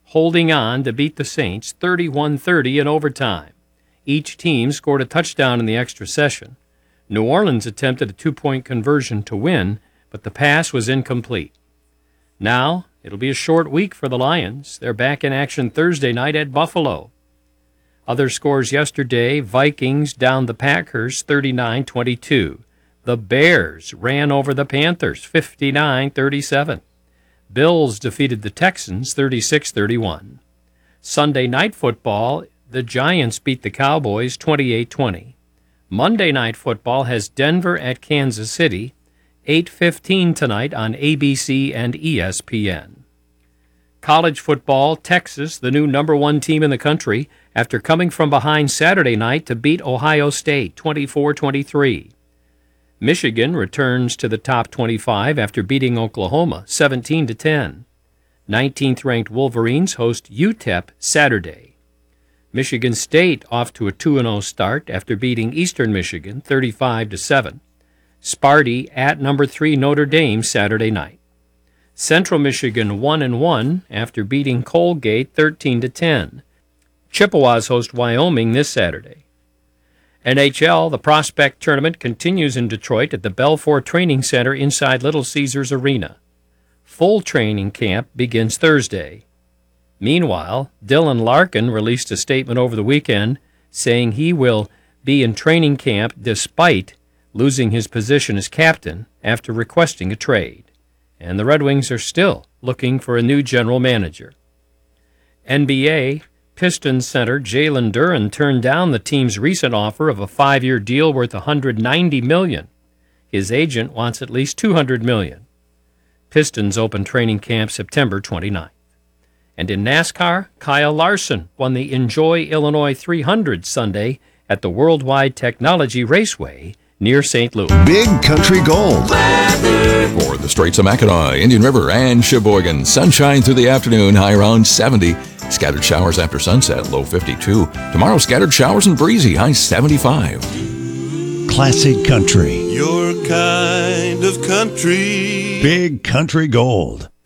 holding on to beat the Saints 31-30 in overtime. Each team scored a touchdown in the extra session. New Orleans attempted a 2-point conversion to win, but the pass was incomplete. Now, it'll be a short week for the Lions. They're back in action Thursday night at Buffalo. Other scores yesterday, Vikings downed the Packers 39-22. The Bears ran over the Panthers 59-37. Bills defeated the Texans 36-31. Sunday night football, the Giants beat the Cowboys 28-20. Monday night football has Denver at Kansas City, 8:15 tonight on ABC and ESPN. College football, Texas, the new number 1 team in the country, after coming from behind Saturday night to beat Ohio State 24-23. Michigan returns to the top 25 after beating Oklahoma 17-10. 19th-ranked Wolverines host UTEP Saturday. Michigan State off to a 2-0 start after beating Eastern Michigan 35-7. Sparty at number 3 Notre Dame Saturday night. Central Michigan 1-1 after beating Colgate 13-10. Chippewas host Wyoming this Saturday. NHL, the Prospect Tournament continues in Detroit at the Belfour Training Center inside Little Caesars Arena. Full training camp begins Thursday. Meanwhile, Dylan Larkin released a statement over the weekend saying he will be in training camp despite losing his position as captain after requesting a trade. And the Red Wings are still looking for a new general manager. NBA, Pistons center Jalen Duren turned down the team's recent offer of a 5-year deal worth $190 million. His agent wants at least $200 million. Pistons open training camp September 29th. And in NASCAR, Kyle Larson won the Enjoy Illinois 300 Sunday at the Worldwide Technology Raceway near St. Louis. Big Country Gold. For the Straits of Mackinac, Indian River, and Sheboygan, sunshine through the afternoon, high around 70. Scattered showers after sunset, low 52. Tomorrow, scattered showers and breezy, high 75. Classic Country. Your kind of country. Big Country Gold.